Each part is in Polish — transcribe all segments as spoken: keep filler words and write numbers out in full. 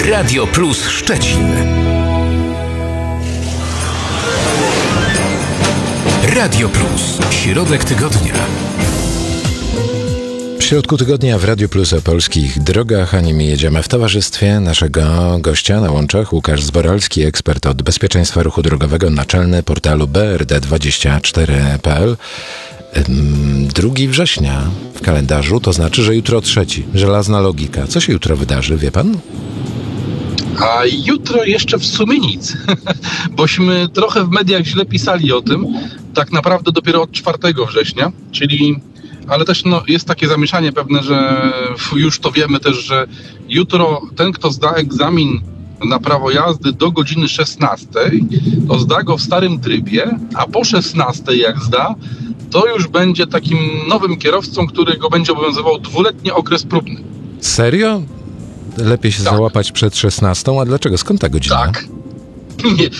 Radio Plus Szczecin. Radio Plus. Środek tygodnia. W środku tygodnia w Radiu Plus o polskich drogach, a nimi jedziemy w towarzystwie naszego gościa na łączach, Łukasz Zboralski, ekspert od bezpieczeństwa ruchu drogowego, naczelny portalu B R D dwadzieścia cztery kropka p l. drugiego września w kalendarzu, to znaczy, że jutro trzeci. Żelazna logika. Co się jutro wydarzy, wie pan? A jutro jeszcze w sumie nic, bośmy trochę w mediach źle pisali o tym, tak naprawdę dopiero od czwartego września, czyli, ale też no, jest takie zamieszanie pewne, że już to wiemy też, że jutro ten, kto zda egzamin na prawo jazdy do godziny szesnastej, to zda go w starym trybie, a po szesnastej jak zda, to już będzie takim nowym kierowcą, który go będzie obowiązywał dwuletni okres próbny. Serio? Lepiej się tak. załapać przed szesnastą, a dlaczego? Skąd ta godzina? Tak. Nie,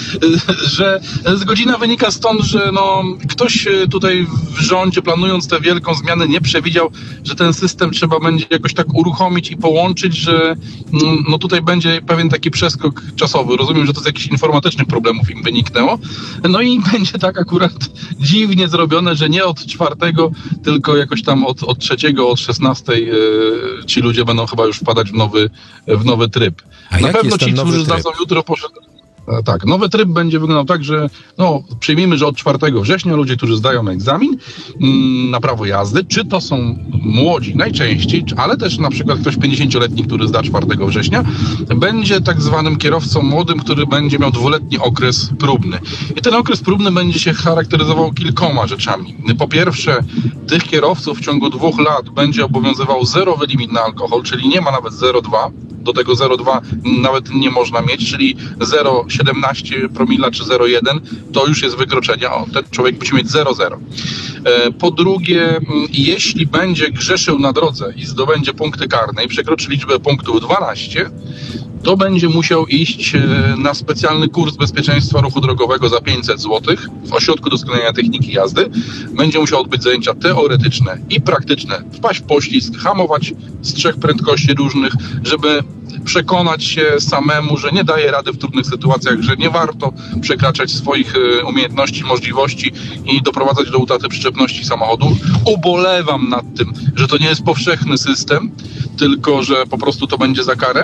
że z godzina wynika stąd, że no, ktoś tutaj w rządzie, planując tę wielką zmianę, nie przewidział, że ten system trzeba będzie jakoś tak uruchomić i połączyć, że no, tutaj będzie pewien taki przeskok czasowy. Rozumiem, że to z jakichś informatycznych problemów im wyniknęło. No i będzie tak akurat dziwnie zrobione, że nie od czwartego, tylko jakoś tam od, od trzeciego, od szesnastej yy, ci ludzie będą chyba już wpadać w nowy, w nowy tryb. A Na pewno jest ci, którzy tryb? zdadzą jutro poszedł. Tak, nowy tryb będzie wyglądał tak, że no, przyjmijmy, że od czwartego września ludzie, którzy zdają egzamin mm, na prawo jazdy, czy to są młodzi najczęściej, ale też na przykład ktoś pięćdziesięcioletni, który zda czwartego września, będzie tak zwanym kierowcą młodym, który będzie miał dwuletni okres próbny. I ten okres próbny będzie się charakteryzował kilkoma rzeczami. Po pierwsze, tych kierowców w ciągu dwóch lat będzie obowiązywał zerowy limit na alkohol, czyli nie ma nawet zero przecinek dwa. Do tego zero przecinek dwa nawet nie można mieć, czyli zero przecinek siedemnaście promila czy zero przecinek jeden to już jest wykroczenie. O, ten człowiek musi mieć zero przecinek zero. Po drugie, jeśli będzie grzeszył na drodze i zdobędzie punkty karne i przekroczy liczbę punktów dwanaście, to będzie musiał iść na specjalny kurs bezpieczeństwa ruchu drogowego za pięćset złotych w Ośrodku Doskonalenia Techniki Jazdy. Będzie musiał odbyć zajęcia teoretyczne i praktyczne, wpaść w poślizg, hamować z trzech prędkości różnych, żeby przekonać się samemu, że nie daje rady w trudnych sytuacjach, że nie warto przekraczać swoich umiejętności, możliwości i doprowadzać do utraty przyczepności samochodu. Ubolewam nad tym, że to nie jest powszechny system, tylko że po prostu to będzie za karę.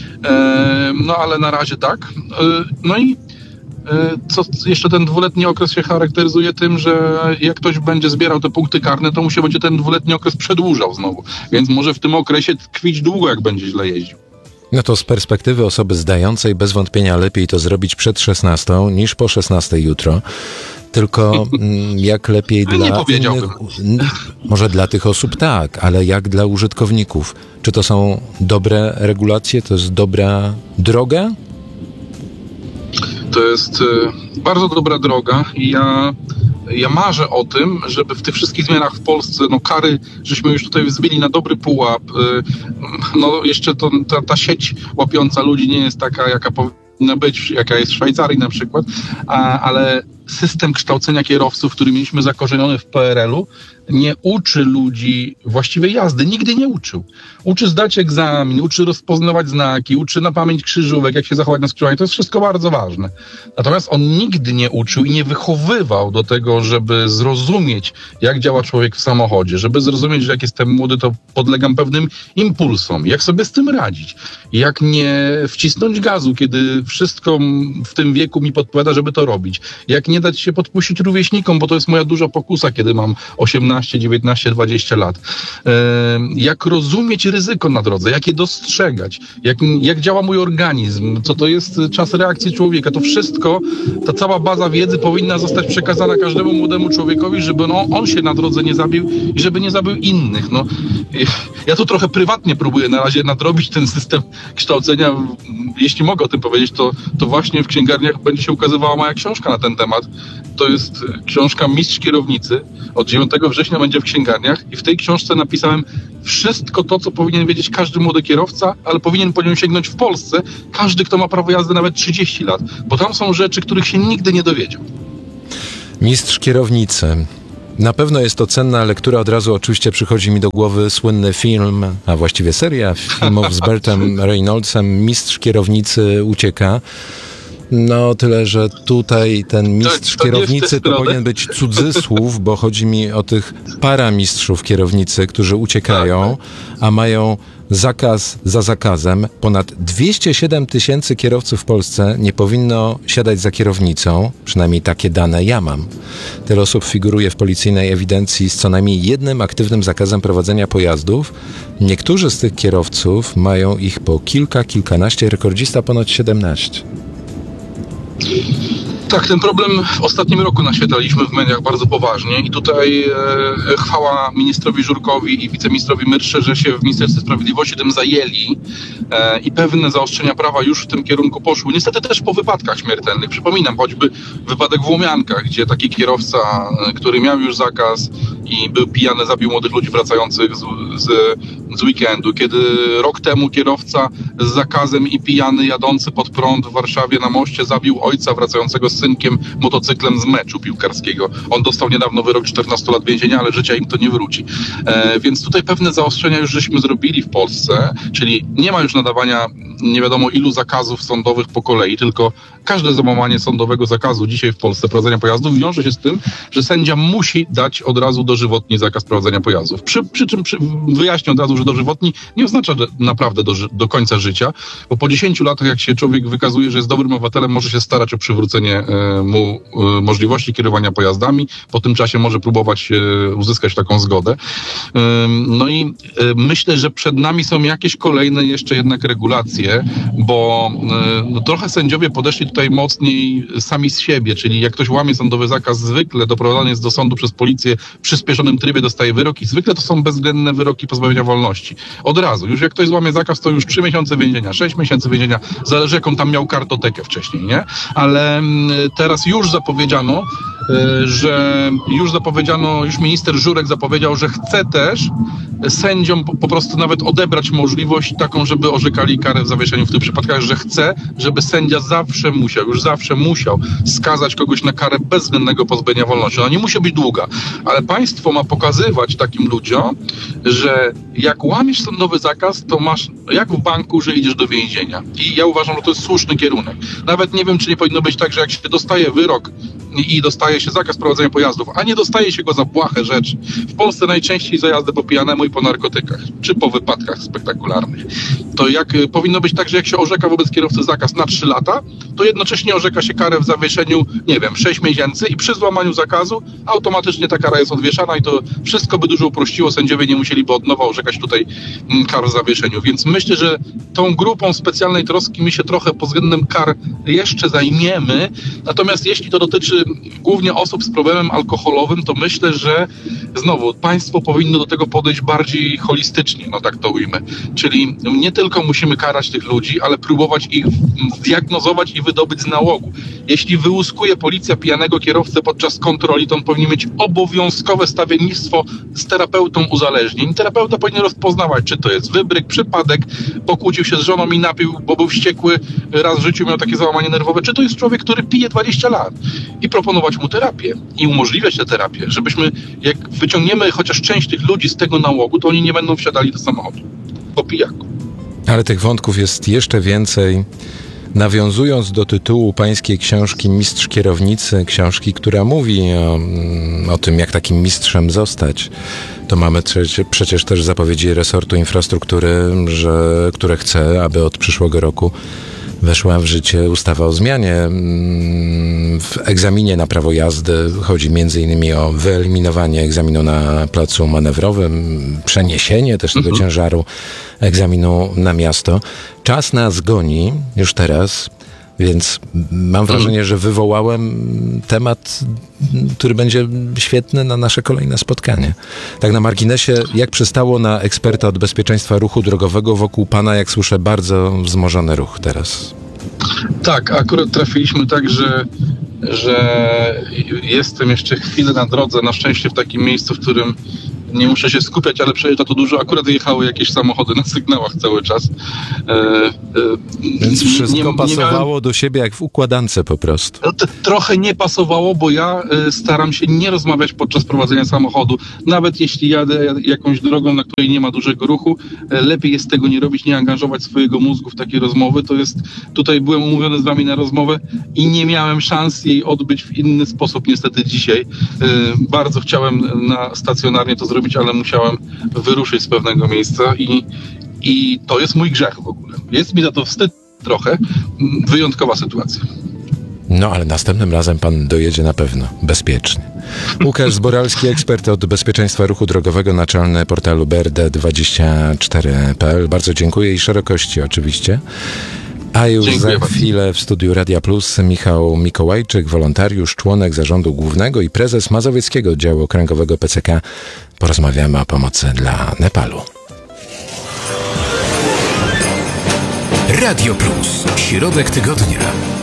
No ale na razie tak. No i co jeszcze ten dwuletni okres się charakteryzuje tym, że jak ktoś będzie zbierał te punkty karne, to mu się będzie ten dwuletni okres przedłużał znowu. Więc może w tym okresie tkwić długo, jak będzie źle jeździł. No to z perspektywy osoby zdającej bez wątpienia lepiej to zrobić przed szesnastą niż po szesnastej jutro. Tylko jak lepiej nie dla powiedziałbym. innych, może dla tych osób tak, ale jak dla użytkowników? Czy to są dobre regulacje? To jest dobra droga? To jest y, bardzo dobra droga i ja, ja marzę o tym, żeby w tych wszystkich zmianach w Polsce, no kary, żeśmy już tutaj wzbili na dobry pułap. Y, no jeszcze to, ta, ta sieć łapiąca ludzi nie jest taka, jaka powinna być, jaka jest w Szwajcarii na przykład, a, ale system kształcenia kierowców, który mieliśmy zakorzeniony w P R L u, nie uczy ludzi właściwej jazdy. Nigdy nie uczył. Uczy zdać egzamin, uczy rozpoznawać znaki, uczy na pamięć krzyżówek, jak się zachować na skrzyżowaniu. To jest wszystko bardzo ważne. Natomiast on nigdy nie uczył i nie wychowywał do tego, żeby zrozumieć, jak działa człowiek w samochodzie, żeby zrozumieć, że jak jestem młody, to podlegam pewnym impulsom, jak sobie z tym radzić, jak nie wcisnąć gazu, kiedy wszystko w tym wieku mi podpowiada, żeby to robić, jak nie dać się podpuścić rówieśnikom, bo to jest moja duża pokusa, kiedy mam osiemnaście, dziewiętnaście, dwadzieścia lat. Jak rozumieć ryzyko na drodze, jak je dostrzegać, jak, jak działa mój organizm, co to jest czas reakcji człowieka. To wszystko, ta cała baza wiedzy powinna zostać przekazana każdemu młodemu człowiekowi, żeby no, on się na drodze nie zabił i żeby nie zabił innych. No, ja tu trochę prywatnie próbuję na razie nadrobić ten system kształcenia. Jeśli mogę o tym powiedzieć, to, to właśnie w księgarniach będzie się ukazywała moja książka na ten temat. To jest książka Mistrz Kierownicy. Od dziewiątego września będzie w księgarniach i w tej książce napisałem wszystko to, co powinien wiedzieć każdy młody kierowca, ale powinien po nią sięgnąć w Polsce każdy, kto ma prawo jazdy nawet trzydzieści lat, bo tam są rzeczy, których się nigdy nie dowiedział. Mistrz Kierownicy. Na pewno jest to cenna lektura. Od razu oczywiście przychodzi mi do głowy słynny film, a właściwie seria filmów z Bertem Reynoldsem, Mistrz kierownicy ucieka. No tyle, że tutaj ten mistrz to, to kierownicy to powinien być cudzysłów, bo chodzi mi o tych paramistrzów kierownicy, którzy uciekają, a mają zakaz za zakazem. Ponad dwieście siedem tysięcy kierowców w Polsce nie powinno siadać za kierownicą, przynajmniej takie dane ja mam. Tyle osób figuruje w policyjnej ewidencji z co najmniej jednym aktywnym zakazem prowadzenia pojazdów. Niektórzy z tych kierowców mają ich po kilka, kilkanaście, rekordzista ponoć siedemnaście. Tak, ten problem w ostatnim roku naświetlaliśmy w mediach bardzo poważnie i tutaj e, chwała ministrowi Żurkowi i wiceministrowi Myrsze, że się w Ministerstwie Sprawiedliwości tym zajęli e, i pewne zaostrzenia prawa już w tym kierunku poszły. Niestety też po wypadkach śmiertelnych. Przypominam choćby wypadek w Łomiankach, gdzie taki kierowca, e, który miał już zakaz i był pijany, zabił młodych ludzi wracających z, z, z weekendu. Kiedy rok temu kierowca z zakazem i pijany jadący pod prąd w Warszawie na moście zabił ojca wracającego z synkiem motocyklem z meczu piłkarskiego. On dostał niedawno wyrok czternastu lat więzienia, ale życia im to nie wróci. E, więc tutaj pewne zaostrzenia już żeśmy zrobili w Polsce, czyli nie ma już nadawania nie wiadomo ilu zakazów sądowych po kolei, tylko każde złamanie sądowego zakazu dzisiaj w Polsce prowadzenia pojazdów wiąże się z tym, że sędzia musi dać od razu dożywotni zakaz prowadzenia pojazdów. Przy, przy czym przy, wyjaśnię od razu, że dożywotni nie oznacza że naprawdę do, do końca życia, bo po dziesięciu latach, jak się człowiek wykazuje, że jest dobrym obywatelem, może się starać o przywrócenie e, mu e, możliwości kierowania pojazdami. Po tym czasie może próbować e, uzyskać taką zgodę. E, no i e, myślę, że przed nami są jakieś kolejne jeszcze jednak regulacje, bo e, no, trochę sędziowie podeszli tutaj mocniej sami z siebie, czyli jak ktoś łamie sądowy zakaz, zwykle doprowadzany jest do sądu przez policję w przyspieszonym trybie, dostaje wyrok i zwykle to są bezwzględne wyroki pozbawienia wolności. Od razu. Już jak ktoś złamie zakaz, to już trzy miesiące więzienia, sześć miesięcy więzienia, zależy jaką tam miał kartotekę wcześniej, nie? Ale teraz już zapowiedziano, że już zapowiedziano, już minister Żurek zapowiedział, że chce też sędziom po, po prostu nawet odebrać możliwość taką, żeby orzekali karę w zawieszeniu w tych przypadkach, że chce, żeby sędzia zawsze musiał, już zawsze musiał skazać kogoś na karę bezwzględnego pozbawienia wolności. Ona nie musi być długa, ale państwo ma pokazywać takim ludziom, że jak łamiesz sądowy zakaz, to masz jak w banku, że idziesz do więzienia. I ja uważam, że to jest słuszny kierunek. Nawet nie wiem, czy nie powinno być tak, że jak się dostaje wyrok i dostaje się zakaz prowadzenia pojazdów, a nie dostaje się go za błahe rzeczy. W Polsce najczęściej za jazdę po pijanemu i po narkotykach, czy po wypadkach spektakularnych. To jak powinno być tak, że jak się orzeka wobec kierowcy zakaz na trzy lata, to jednocześnie orzeka się karę w zawieszeniu, nie wiem, sześć miesięcy i przy złamaniu zakazu automatycznie ta kara jest odwieszana i to wszystko by dużo uprościło. Sędziowie nie musieliby od nowa orzekać tutaj kar w zawieszeniu. Więc myślę, że tą grupą specjalnej troski my się trochę pod względem kar jeszcze zajmiemy. Natomiast jeśli to dotyczy głównie osób z problemem alkoholowym, to myślę, że znowu państwo powinno do tego podejść bardziej holistycznie, no tak to ujmę. Czyli nie tylko musimy karać tych ludzi, ale próbować ich zdiagnozować i wydobyć z nałogu. Jeśli wyłuskuje policja pijanego kierowcę podczas kontroli, to on powinien mieć obowiązkowe stawiennictwo z terapeutą uzależnień. Terapeuta powinien rozpoznawać, czy to jest wybryk, przypadek, pokłócił się z żoną i napił, bo był wściekły, raz w życiu miał takie załamanie nerwowe, czy to jest człowiek, który pije dwadzieścia lat. I proponować mu terapię i umożliwiać tę terapię, żebyśmy, jak wyciągniemy chociaż część tych ludzi z tego nałogu, to oni nie będą wsiadali do samochodu po pijaku. Ale tych wątków jest jeszcze więcej. Nawiązując do tytułu pańskiej książki Mistrz Kierownicy, książki, która mówi o, o tym, jak takim mistrzem zostać, to mamy przecież też zapowiedzi resortu infrastruktury, że, które chce, aby od przyszłego roku weszła w życie ustawa o zmianie. W egzaminie na prawo jazdy chodzi między innymi o wyeliminowanie egzaminu na placu manewrowym, przeniesienie też tego mhm. ciężaru egzaminu na miasto. Czas nas goni już teraz, więc mam wrażenie, że wywołałem temat, który będzie świetny na nasze kolejne spotkanie. Tak na marginesie, jak przystało na eksperta od bezpieczeństwa ruchu drogowego, wokół pana, jak słyszę, bardzo wzmożony ruch teraz. Tak, akurat trafiliśmy tak, że, że jestem jeszcze chwilę na drodze, na szczęście w takim miejscu, w którym nie muszę się skupiać, ale przejeżdża to dużo. Akurat jechały jakieś samochody na sygnałach cały czas. Więc wszystko nie, nie pasowało miałem... do siebie jak w układance po prostu. No, to trochę nie pasowało, bo ja y, staram się nie rozmawiać podczas prowadzenia samochodu. Nawet jeśli jadę jakąś drogą, na której nie ma dużego ruchu, y, lepiej jest tego nie robić, nie angażować swojego mózgu w takie rozmowy. To jest, tutaj byłem umówiony z wami na rozmowę i nie miałem szans jej odbyć w inny sposób niestety dzisiaj. Y, bardzo chciałem na stacjonarnie to zrobić, ale musiałem wyruszyć z pewnego miejsca i, i to jest mój grzech w ogóle. Jest mi za to wstyd trochę. Wyjątkowa sytuacja. No, ale następnym razem pan dojedzie na pewno, bezpiecznie. Łukasz Zboralski, ekspert od bezpieczeństwa ruchu drogowego, naczelny portalu B R D dwadzieścia cztery kropka p l. Bardzo dziękuję i szerokości oczywiście. A już Dziękuję za bardzo. chwilę w studiu Radia Plus Michał Mikołajczyk, wolontariusz, członek zarządu głównego i prezes Mazowieckiego Działu Okręgowego P C K. Porozmawiamy o pomocy dla Nepalu. Radio Plus. Środek tygodnia.